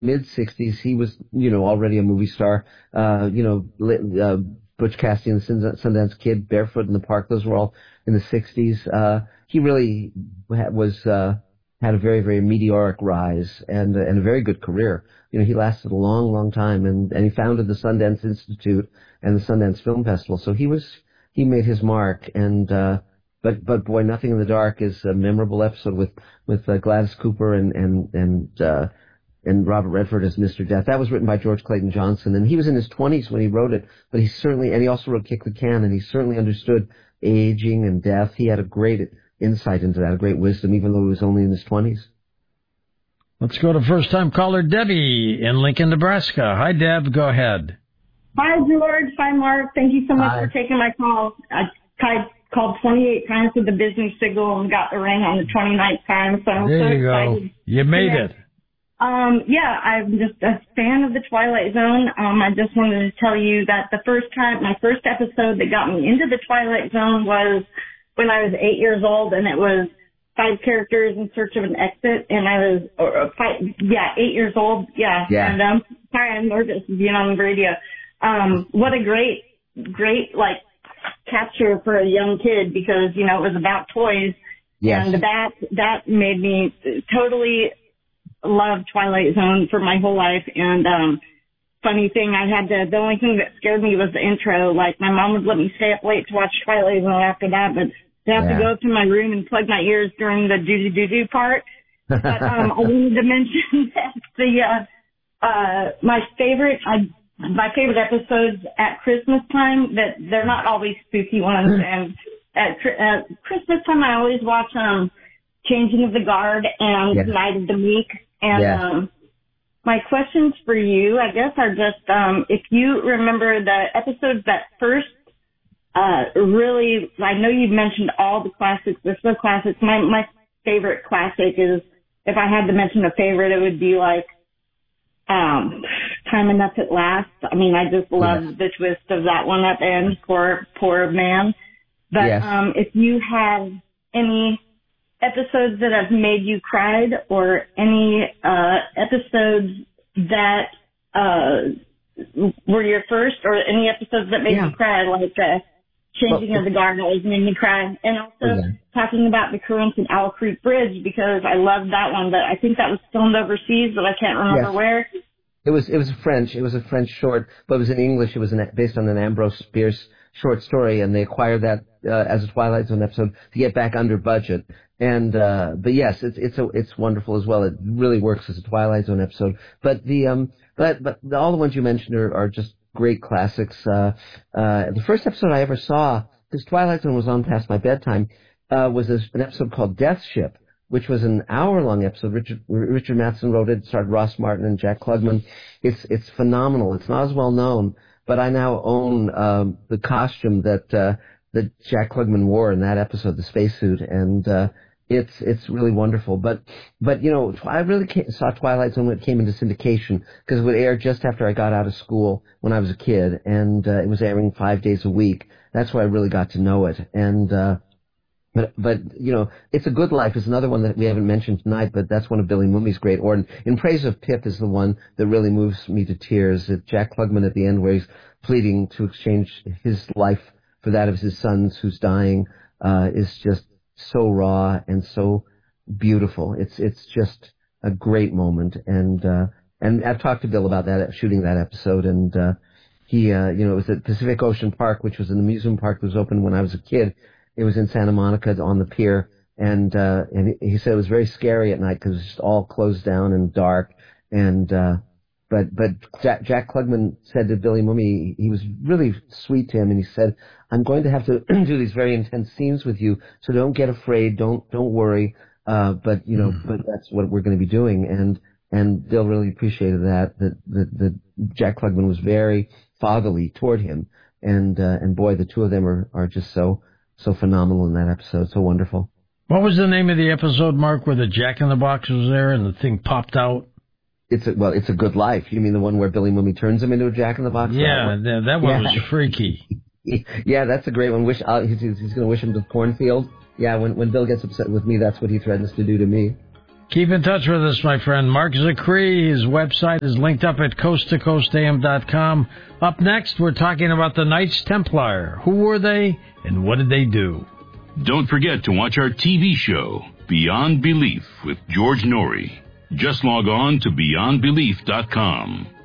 mid-60s. He was, already a movie star. Butch Cassidy and the Sundance Kid, Barefoot in the Park, those were all in the 60s. He really had a very, very meteoric rise and a very good career. He lasted a long, long time, and he founded the Sundance Institute and the Sundance Film Festival. So he made his mark, and but boy, Nothing in the Dark is a memorable episode with Gladys Cooper and Robert Redford as Mr. Death. That was written by George Clayton Johnson, and he was in his 20s when he wrote it, but he also wrote Kick the Can, and he certainly understood aging and death. He had a great insight into that, a great wisdom, even though he was only in his 20s. Let's go to first-time caller Debbie in Lincoln, Nebraska. Hi, Deb. Go ahead. Hi, George. Hi, Mark. Thank you so much for taking my call. I called 28 times with the business signal and got the ring on the 29th time, so I'm so excited. Go. You made it. I'm just a fan of the Twilight Zone. I just wanted to tell you that my first episode that got me into the Twilight Zone was when I was 8 years old, and it was 5 characters in search of an exit, and I was 8 years old. Yeah. And sorry, I'm nervous being on the radio. What a great capture for a young kid, because it was about toys. Yes. And that made me totally love Twilight Zone for my whole life. And funny thing, the only thing that scared me was the intro. Like, my mom would let me stay up late to watch Twilight Zone after that, but I have to go up to my room and plug my ears during the do-do-do-do part. But I wanted to mention that my favorite episodes at Christmas time, that they're not always spooky ones. And at Christmas time, I always watch Changing of the Guard and Night of the Meek. And my questions for you, I guess, are just if you remember the episodes that first really, I know you've mentioned all the classics, they're so classics. My favorite classic is, if I had to mention a favorite, it would be like Time Enough at Last. I mean, I just love the twist of that one at the end, poor man. But if you have any episodes that have made you cried, or any episodes that were your first, or any episodes that made you cry, like Changing of the Guard always made me cry. And also talking about the currents in Owl Creek Bridge, because I loved that one, but I think that was filmed overseas, but I can't remember where. It was a French short, but it was in English. It was based on an Ambrose Bierce short story, and they acquired that as a Twilight Zone episode to get back under budget. And but yes, it's wonderful as well. It really works as a Twilight Zone episode. But all the ones you mentioned are just great classics. The first episode I ever saw, because Twilight Zone was on past my bedtime, was an episode called Death Ship, which was an hour-long episode. Richard Matheson wrote it. It starred Ross Martin and Jack Klugman. It's phenomenal. It's not as well known, but I now own the costume that Jack Klugman wore in that episode, the spacesuit, and it's really wonderful. But I really saw Twilight Zone when it came into syndication, because it would air just after I got out of school when I was a kid, and it was airing 5 days a week. That's where I really got to know it. And But It's a Good Life is another one that we haven't mentioned tonight, but that's one of Billy Mooney's great. Or In Praise of Pip is the one that really moves me to tears. Jack Klugman at the end, where he's pleading to exchange his life for that of his sons who's dying, is just so raw and so beautiful. It's just a great moment. And I've talked to Bill about that, shooting that episode, and he, it was at Pacific Ocean Park, which was an amusement park that was open when I was a kid. It was in Santa Monica on the pier, and he said it was very scary at night because it was just all closed down and dark. And but Jack Klugman said to Billy Mooney, he was really sweet to him, and he said, "I'm going to have to do these very intense scenes with you, so don't get afraid, don't worry, but that's what we're going to be doing." And Bill really appreciated that Jack Klugman was very fatherly toward him, and boy, the two of them are just so phenomenal in that episode, so wonderful. What was the name of the episode, Mark, where the Jack-in-the-Box was there and the thing popped out? It's a Good Life. You mean the one where Billy Mooney turns him into a Jack-in-the-Box? Yeah, that one was freaky. Yeah, that's a great one. He's going to wish him to the cornfield. Yeah, when Bill gets upset with me, that's what he threatens to do to me. Keep in touch with us, my friend. Mark Zicree, his website is linked up at coasttocoastam.com. Up next, we're talking about the Knights Templar. Who were they, and what did they do? Don't forget to watch our TV show, Beyond Belief, with George Norrie. Just log on to beyondbelief.com.